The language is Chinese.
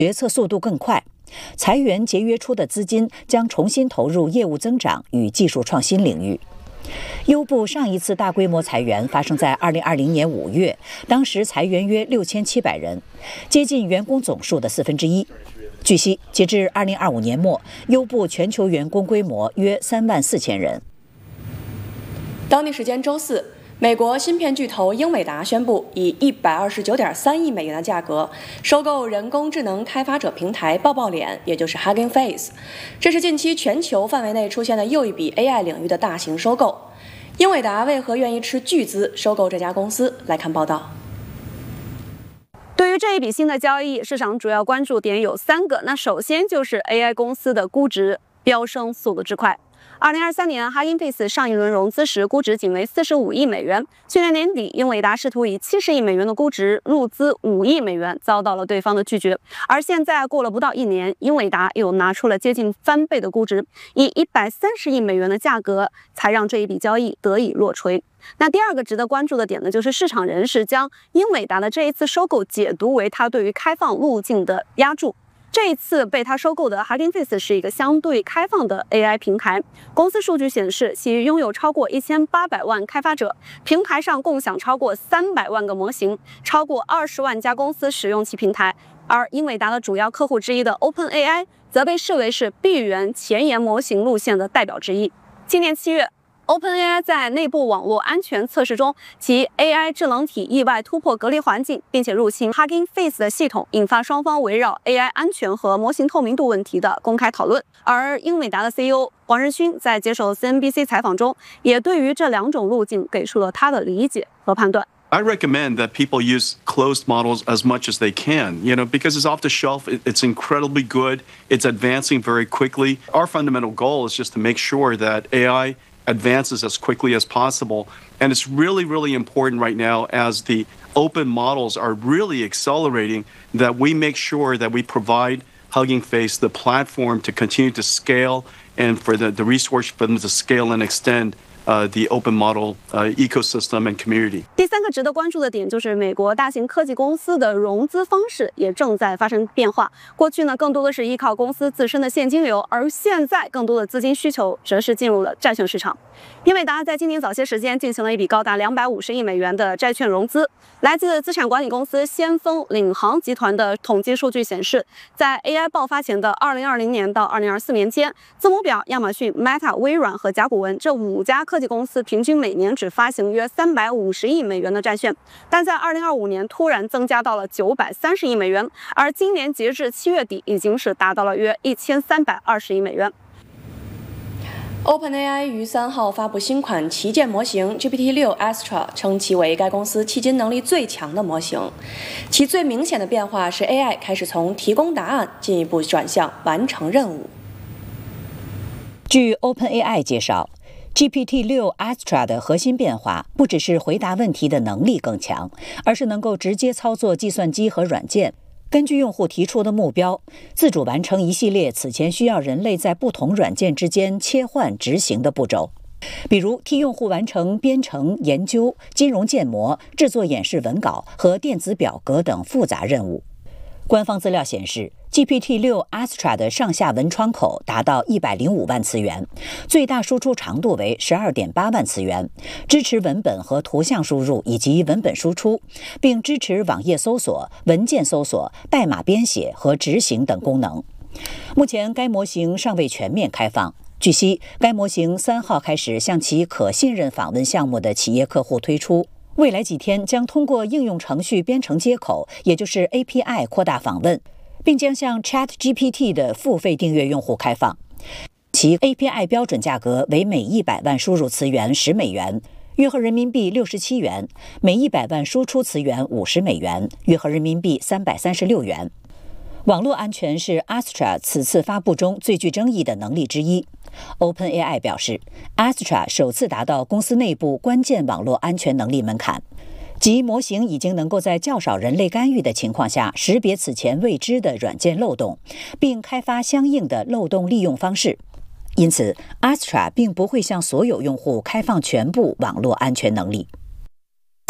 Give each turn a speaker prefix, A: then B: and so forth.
A: 决策速度更快。裁员节约出的资金将重新投入业务增长与技术创新领域。优步上一次大规模裁员发生在2020年5月，当时裁员约6700人，接近员工总数的1/4。据悉，截至2025年末，优步全球员工规模约34000人。
B: 当地时间周四，美国芯片巨头英伟达宣布以129.3亿美元的价格收购人工智能开发者平台抱抱脸，也就是 Hugging Face。这是近期全球范围内出现的又一笔 AI 领域的大型收购。英伟达为何愿意斥巨资收购这家公司？来看报道。
C: 对于这一笔新的交易，市场主要关注点有3个。那首先就是 AI 公司的估值飙升速度之快。2023年 Hugging Face 上一轮融资时估值仅为45亿美元，去年年底英伟达试图以70亿美元的估值入资5亿美元，遭到了对方的拒绝。而现在过了不到1年，英伟达又拿出了接近翻倍的估值，以130亿美元的价格才让这一笔交易得以落锤。那第二个值得关注的点呢，就是市场人士将英伟达的这一次收购解读为它对于开放路径的压注。这一次被他收购的 Hugging Face 是一个相对开放的 AI 平台。公司数据显示，其拥有超过1800万开发者，平台上共享超过300万个模型，超过20万家公司使用其平台。而英伟达的主要客户之一的 OpenAI 则被视为是闭源前沿模型路线的代表之一。今年7月。OpenAI 在内部网络安全测试中，其 AI 智能体意外突破隔离环境，并且入侵 Hugging Face 的系统，引发双方围绕 AI 安全和模型透明度问题的公开讨论。而英伟达的 CEO 黄仁勋在接受 CNBC 采访中，也对于这2种路径给出了他的理解和判断。
D: I recommend that people use closed models as much as they can, because it's off the shelf, it's incredibly good, it's advancing very quickly. Our fundamental goal is just to make sure that AI advances as quickly as possible. And it's really, really important right now as the open models are really accelerating that we make sure that we provide Hugging Face the platform to continue to scale and for the resource for them to scale and extend the open model ecosystem and community.
C: 第3个值得关注的点就是美国大型科技公司的融资方式也正在发生变化。过去呢，更多的是依靠公司自身的现金流，而现在更多的资金需求则是进入了债券市场。英伟达在今年早些时间进行了一笔高达250亿美元的债券融资。来自资产管理公司先锋领航集团的统计数据显示，在 AI 爆发前的2020年到2024年间，字母表、亚马逊、Meta、微软和甲骨文这5家科技公司平均每年只发行约350亿美元的债券，但在2025年突然增加到了930亿美元，而今年截至7月底已经是达到了约1320亿美元。
B: OpenAI 于3号发布新款旗舰模型 GPT-6 Astra， 称其为该公司迄今能力最强的模型。其最明显的变化是 AI 开始从提供答案进一步转向完成任务。
A: 据 OpenAI 介绍，GPT-6 Astra 的核心变化不只是回答问题的能力更强，而是能够直接操作计算机和软件，根据用户提出的目标，自主完成一系列此前需要人类在不同软件之间切换执行的步骤，比如替用户完成编程、研究、金融建模、制作演示文稿和电子表格等复杂任务。官方资料显示，GPT-6 Astra 的上下文窗口达到105万词元，最大输出长度为12.8万词元，支持文本和图像输入以及文本输出，并支持网页搜索、文件搜索、代码编写和执行等功能。目前该模型尚未全面开放。据悉，该模型3号开始向其可信任访问项目的企业客户推出。未来几天将通过应用程序编程接口，也就是 API 扩大访问，并将向 ChatGPT 的付费订阅用户开放。其 API 标准价格为每100万输入词源10美元，约合人民币67元；每100万输出词源50美元，约合人民币336元。网络安全是 Astra 此次发布中最具争议的能力之一。OpenAI 表示 ，Astra 首次达到公司内部关键网络安全能力门槛，即模型已经能够在较少人类干预的情况下识别此前未知的软件漏洞，并开发相应的漏洞利用方式。因此 ，Astra 并不会向所有用户开放全部网络安全能力。